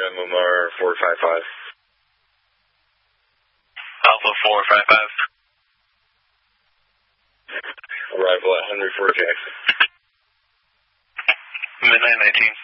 MMR 455. Alpha 455. Arrival at Henry Ford Jackson. Midnight 19.